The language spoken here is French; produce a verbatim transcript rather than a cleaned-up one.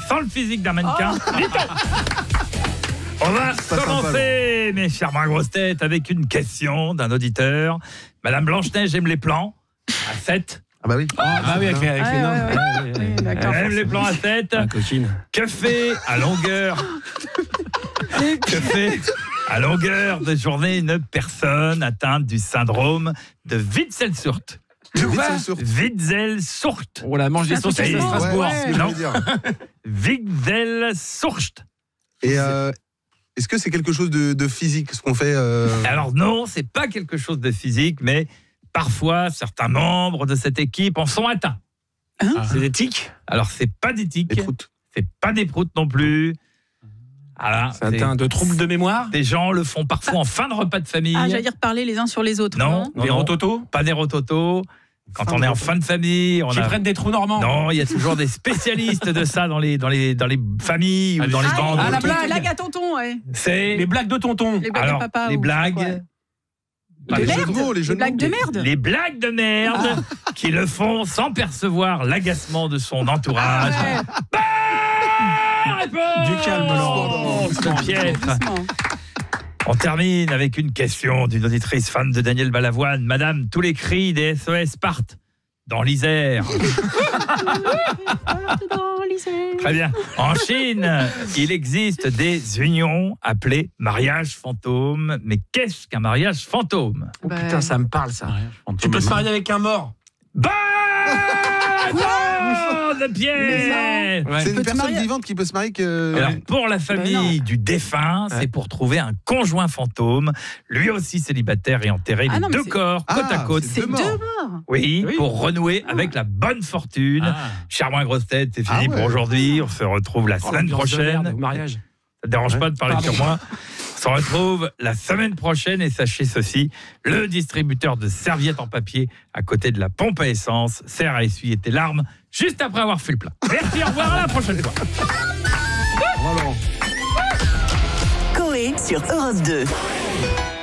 sans le physique d'un mannequin. Oh. On va commencer, mes chers mains grosses têtes, avec une question d'un auditeur. Madame Blanche-Neige aime les plans à sept. Ah bah oui. Ah bah oui, avec, avec ah, les nains. ouais, ouais. Ouais, ouais, Oui, d'accord. Elle aime les plans à sept. Ah, coquine. Que fait à longueur Que fait à longueur de journée une personne atteinte du syndrome de Witzel-Surt? Witzel-Surt. Oh la mange des saucisses Et- à Strasbourg. Ouais, c'est ce que je Non. voulais dire. Witzel-Surt. Et euh, est-ce que c'est quelque chose de, de physique, ce qu'on fait euh... Alors non, c'est pas quelque chose de physique, mais parfois certains membres de cette équipe en sont atteints. Hein Ah. C'est des tics. Alors c'est pas des tics, des proutes? c'est pas des proutes non plus. Voilà, C'est atteint de troubles de mémoire. des gens le font parfois en fin de repas de famille. Ah, j'allais dire parler les uns sur les autres. Non, Des non, rototos. pas des rototos. Quand Fin on de est en repas. fin de famille, on Qui a... prennent des trous normands. Non, il y a toujours des spécialistes de ça dans les dans les dans les familles ou dans les Ah, bandes. Ah, la les blague. blagues à tonton, ouais. C'est Les blagues de tonton. Les blagues alors à papa. les ou- blagues, ouais. pas Les les jeux merde. de mots, les jeux Les de blagues mots. de merde. les blagues de merde qui le font sans percevoir l'agacement de son entourage. Ouais. Bonne réponse Du calme, Laurent. de piètre. Doucement. On termine avec une question d'une auditrice fan de Daniel Balavoine. Madame, tous les cris des S O S partent dans l'Isère. Très bien. En Chine, il existe des unions appelées mariage fantôme. Mais qu'est-ce qu'un mariage fantôme? Oh, Bah, putain, ça me parle, ça. Tu peux se marier avec un mort. Bonne réponse, Pierre. Ouais. C'est une Peux te personne marier- vivante qui peut se marier que... Alors, pour la Ben famille non. du défunt, c'est Ouais. pour trouver un conjoint fantôme, lui aussi célibataire et enterré, Ah les non, mais deux c'est- corps Ah, côte à côte. c'est C'est deux deux morts. morts. Oui, Oui. pour renouer avec la bonne fortune. Ah. Charmant et grosse tête, c'est fini Ah ouais. pour aujourd'hui. On se retrouve la Oh, semaine l'ambiance de merde prochaine. au mariage. Ça te dérange Ouais. pas de parler Pardon. sur moi? On se retrouve la semaine prochaine et sachez ceci, le distributeur de serviettes en papier à côté de la pompe à essence sert à essuyer tes larmes juste après avoir fait le plein. Merci, au revoir, à la prochaine fois. Bravo, Laurent. Coé sur Europe deux.